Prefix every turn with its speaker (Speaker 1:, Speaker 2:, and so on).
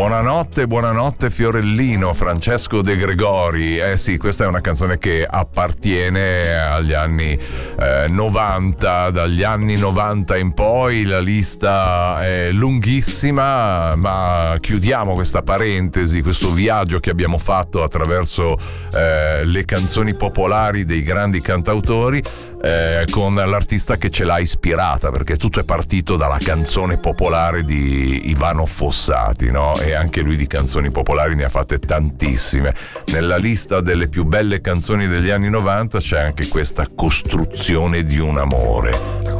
Speaker 1: Buonanotte Fiorellino, Francesco De Gregori. Sì, questa è una canzone che appartiene agli anni 90. Dagli anni 90 in poi la lista è lunghissima, ma chiudiamo questa parentesi, questo viaggio che abbiamo fatto attraverso le canzoni popolari dei grandi cantautori, con l'artista che ce l'ha ispirata, perché tutto è partito dalla canzone popolare di Ivano Fossati, no? E anche lui di canzoni popolari ne ha fatte tantissime. Nella lista delle più belle canzoni degli anni 90 c'è anche questa Costruzione di un amore.